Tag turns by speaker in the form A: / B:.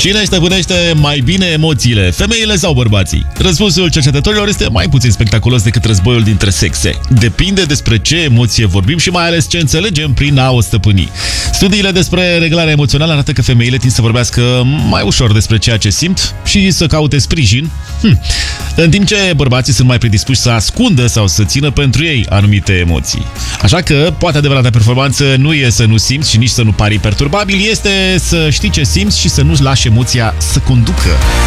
A: Cine stăpânește mai bine emoțiile, femeile sau bărbații? Răspunsul cercetătorilor este mai puțin spectaculos decât războiul dintre sexe. Depinde despre ce emoție vorbim și mai ales ce înțelegem prin a o stăpâni. Studiile despre reglarea emoțională arată că femeile tind să vorbească mai ușor despre ceea ce simt și să caute sprijin, în timp ce bărbații sunt mai predispuși să ascundă sau să țină pentru ei anumite emoții. Așa că, poate adevărata performanță nu e să nu simți și nici să nu pari perturbabil, este să știi ce simți și să nu-ți lași emoția să conducă.